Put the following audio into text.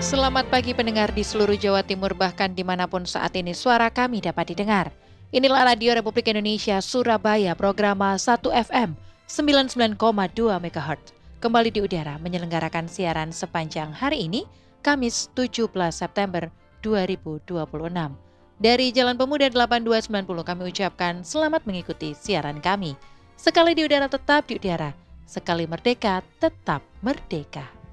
Selamat pagi pendengar di seluruh Jawa Timur bahkan dimanapun saat ini suara kami dapat didengar. Inilah Radio Republik Indonesia Surabaya Programa 1 FM 99,2 MHz. Kembali di udara menyelenggarakan siaran sepanjang hari ini, Kamis 17 September 2026. Dari Jalan Pemuda 8290 kami ucapkan selamat mengikuti siaran kami. Sekali di udara tetap di udara, sekali merdeka tetap merdeka.